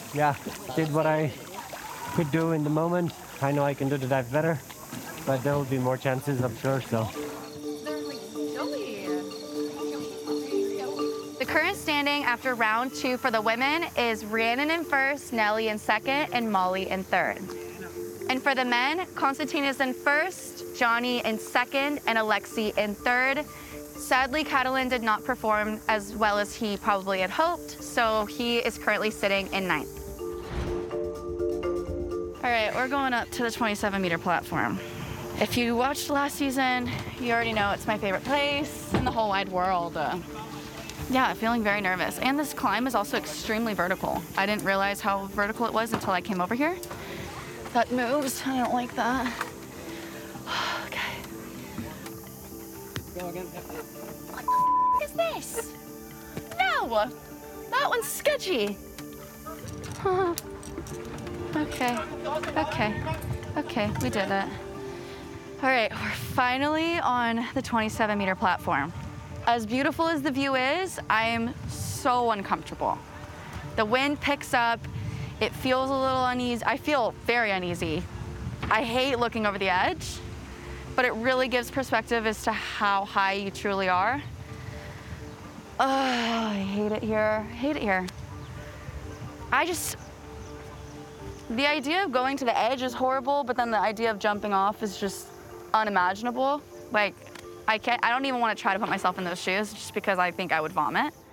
yeah, did what I could do in the moment. I know I can do the dive better, but there will be more chances, I'm sure, so. The current standing after round 2 for the women is Rhiannon in first, Nelly in second, and Molly in third. And for the men, Constantine is in first, Johnny in second, and Alexi in third. Sadly, Catalin did not perform as well as he probably had hoped, so he is currently sitting in ninth. All right, we're going up to the 27-meter platform. If you watched last season, you already know it's my favorite place in the whole wide world. Yeah, feeling very nervous. And this climb is also extremely vertical. I didn't realize how vertical it was until I came over here. That moves, I don't like that. Okay. Go again. What is this? No, that one's sketchy. Okay, we did it. All right, we're finally on the 27-meter platform. As beautiful as the view is, I am so uncomfortable. The wind picks up, it feels a little uneasy. I feel very uneasy. I hate looking over the edge, but it really gives perspective as to how high you truly are. I hate it here, the idea of going to the edge is horrible, but then the idea of jumping off is just unimaginable. Like, I don't even want to try to put myself in those shoes just because I think I would vomit.